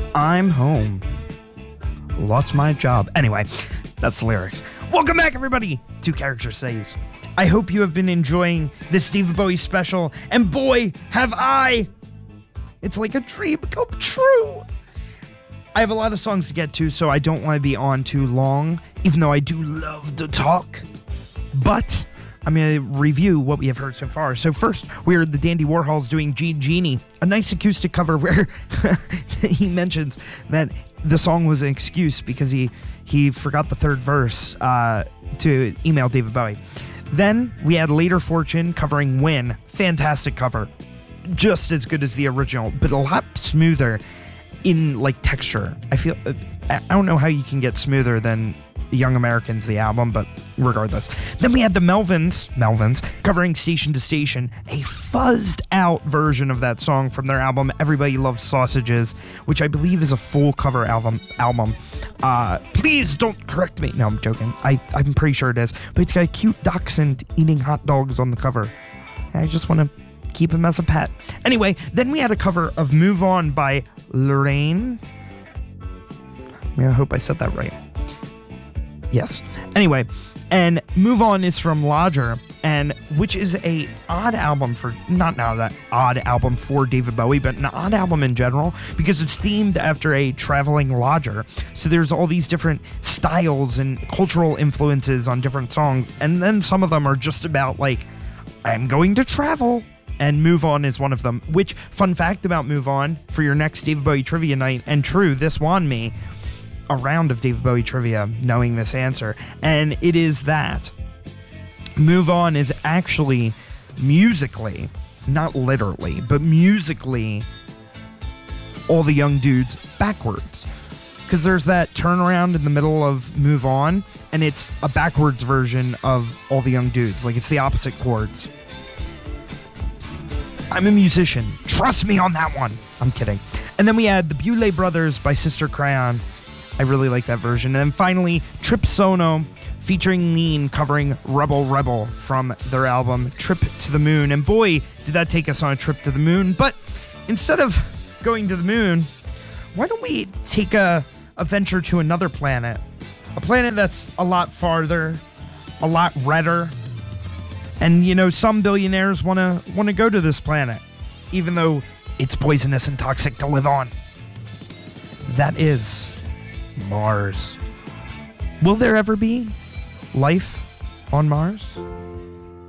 I'm home. Lost my job. Anyway, that's the lyrics. Welcome back, everybody, to Character Says. I hope you have been enjoying this David Bowie special, and boy, have I! It's like a dream come true. I have a lot of songs to get to, so I don't want to be on too long, even though I do love to talk. But I'm going to review what we have heard so far. So first, we heard the Dandy Warhols doing Genie, a nice acoustic cover where he mentions that the song was an excuse because he forgot the third verse to email David Bowie. Then we had Later Fortune covering Win. Fantastic cover. Just as good as the original, but a lot smoother in like texture. I don't know how you can get smoother than Young Americans, the album, but regardless. Then we had the Melvins covering Station to Station, a fuzzed out version of that song from their album Everybody Loves Sausages, which I believe is a full cover album. Please don't correct me. No, I'm joking. I'm pretty sure it is, but it's got a cute dachshund eating hot dogs on the cover. I just want to keep him as a pet. Anyway, then we had a cover of Move On by Lorraine. I hope I said that right. Yes. Anyway, and Move On is from Lodger, and which is a odd album for, not now that odd album for David Bowie, but an odd album in general, because it's themed after a traveling lodger. So there's all these different styles and cultural influences on different songs, and then some of them are just about like, I'm going to travel. And Move On is one of them, which, fun fact about Move On, for your next David Bowie trivia night, and true, this won me a round of David Bowie trivia knowing this answer, and it is that Move On is actually musically, not literally, but musically, All the Young Dudes backwards. Because there's that turnaround in the middle of Move On, and it's a backwards version of All the Young Dudes. Like, it's the opposite chords. I'm a musician. Trust me on that one. I'm kidding. And then we had the Beulah Brothers by Sister Crayon. I really like that version. And then finally, Trip Sono featuring Lean covering Rebel Rebel from their album Trip to the Moon. And boy, did that take us on a trip to the moon. But instead of going to the moon, why don't we take a venture to another planet? A planet that's a lot farther, a lot redder. And, you know, some billionaires want to go to this planet, even though it's poisonous and toxic to live on. That is Mars. Will there ever be life on Mars?